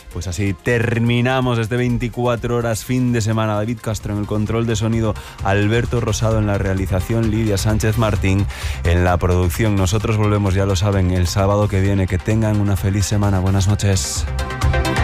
Pues así terminamos este 24 horas fin de semana. David Castro en el control de sonido, Alberto Rosado en la realización, Lidia Sánchez Martín en la producción. Nosotros volvemos, ya lo saben, el sábado que viene. Que tengan una feliz semana. Buenas noches.